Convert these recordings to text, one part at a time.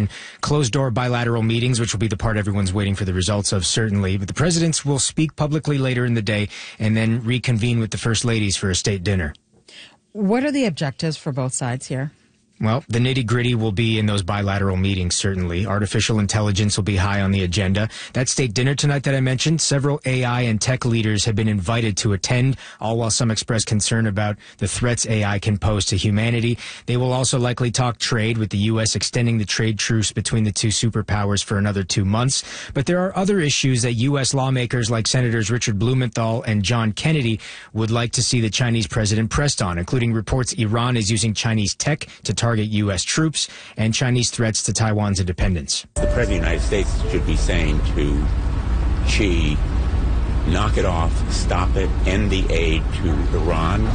in closed-door bilateral meetings, which will be the part everyone's waiting for the results of, certainly. But the presidents will speak publicly later in the day and then reconvene with the first ladies for a state dinner. What are the objectives for both sides here? Well, the nitty-gritty will be in those bilateral meetings, certainly. Artificial intelligence will be high on the agenda. That state dinner tonight that I mentioned, several AI and tech leaders have been invited to attend, all while some express concern about the threats AI can pose to humanity. They will also likely talk trade, with the U.S. extending the trade truce between the two superpowers for another 2 months. But there are other issues that U.S. lawmakers like Senators Richard Blumenthal and John Kennedy would like to see the Chinese president pressed on, including reports Iran is using Chinese tech to target U.S. troops and Chinese threats to Taiwan's independence. The President of the United States should be saying to Xi, knock it off, stop it, end the aid to Iran.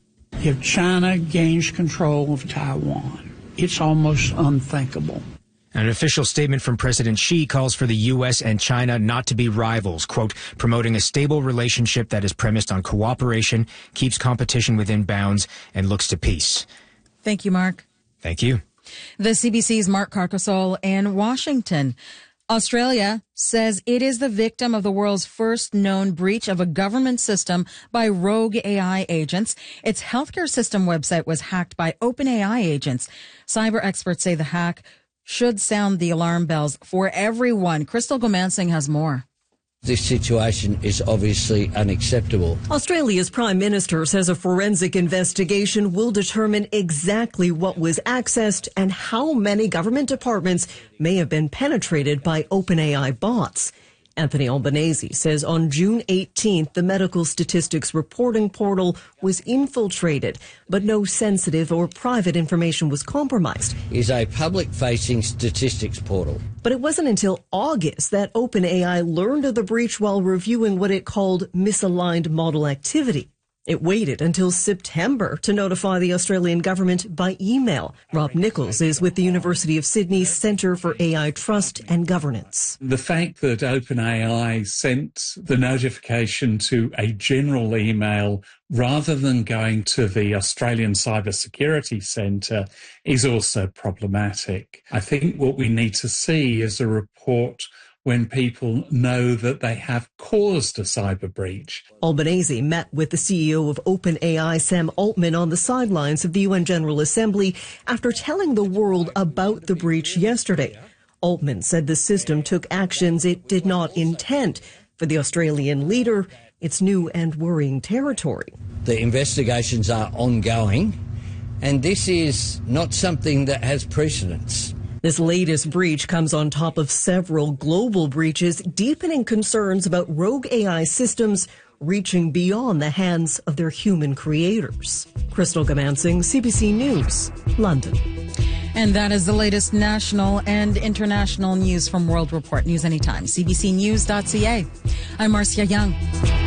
If China gains control of Taiwan, it's almost unthinkable. An official statement from President Xi calls for the U.S. and China not to be rivals, quote, promoting a stable relationship that is premised on cooperation, keeps competition within bounds, and looks to peace. Thank you, Mark. Thank you. The CBC's Mark Carcasole in Washington. Australia says it is the victim of the world's first known breach of a government system by rogue AI agents. Its healthcare system website was hacked by OpenAI agents. Cyber experts say the hack should sound the alarm bells for everyone. Crystal Gomansing has more. This situation is obviously unacceptable. Australia's Prime Minister says a forensic investigation will determine exactly what was accessed and how many government departments may have been penetrated by OpenAI bots. Anthony Albanese says on June 18th, the medical statistics reporting portal was infiltrated, but no sensitive or private information was compromised. Is a public-facing statistics portal. But it wasn't until August that OpenAI learned of the breach while reviewing what it called misaligned model activity. It waited until September to notify the Australian government by email. Rob Nichols is with the University of Sydney's Centre for AI Trust and Governance. The fact that OpenAI sent the notification to a general email rather than going to the Australian Cybersecurity Centre is also problematic. I think what we need to see is a report when people know that they have caused a cyber breach. Albanese met with the CEO of OpenAI, Sam Altman, on the sidelines of the UN General Assembly after telling the world about the breach yesterday. Altman said the system took actions it did not intend. For the Australian leader, it's new and worrying territory. The investigations are ongoing, and this is not something that has precedence. This latest breach comes on top of several global breaches, deepening concerns about rogue AI systems reaching beyond the hands of their human creators. Crystal Gomansing, CBC News, London. And that is the latest national and international news from World Report. News anytime, cbcnews.ca. I'm Marcia Young.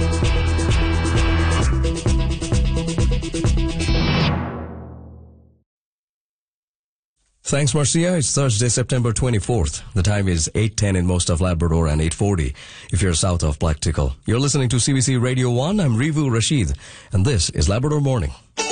Thanks, Marcia. It's Thursday, September 24th. The time is 8:10 in most of Labrador and 8:40 if you're south of Blacktickle. You're listening to CBC Radio 1. I'm Rivu Rashid, and this is Labrador Morning.